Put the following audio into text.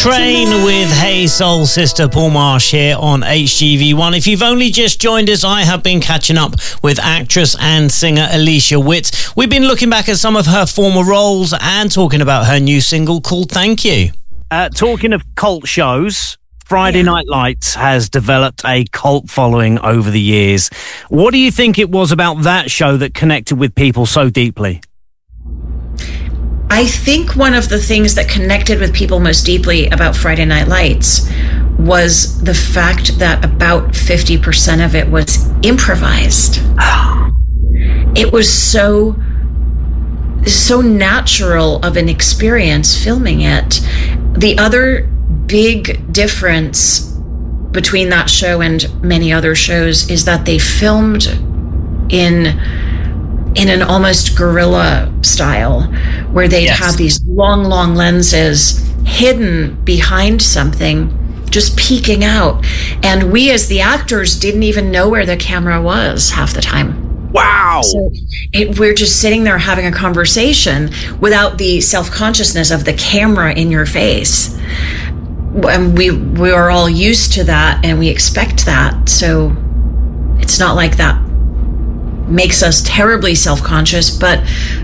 Train with Hey Soul Sister, Paul Marsh here on HGV1. If you've only just joined us, I have been catching up with actress and singer Alicia Witt. We've been looking back at some of her former roles and talking about her new single called Thank You. Talking of cult shows, Friday Night Lights has developed a cult following over the years. What do you think it was about that show that connected with people so deeply? I think one of the things that connected with people most deeply about Friday Night Lights was the fact that about 50% of it was improvised. It was so natural of an experience filming it. The other big difference between that show and many other shows is that they filmed in an almost guerrilla style, where they'd have these long lenses hidden behind something, just peeking out. And we as the actors didn't even know where the camera was half the time. Wow. So we're just sitting there having a conversation without the self-consciousness of the camera in your face. And we are all used to that, and we expect that. So it's not like that makes us terribly self-conscious, but